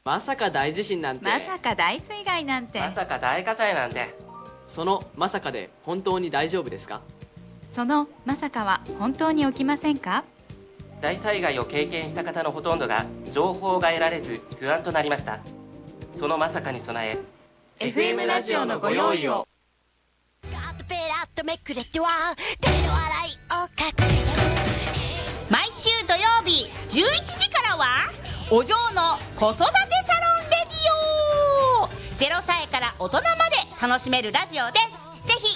まさか大地震なんて。 まさか大水害なんて。 まさか大火災なんて。 そのまさかで本当に大丈夫ですか？ そのまさかは本当に起きませんか？ 大災害を経験した方のほとんどが情報が得られず不安となりました。そのまさかに備え FM ラジオのご用意を。 ペラッとめくれては手の洗いを隠して毎週土曜日11時からはお嬢の子育てサロンレディオ。0歳から大人まで楽しめるラジオです。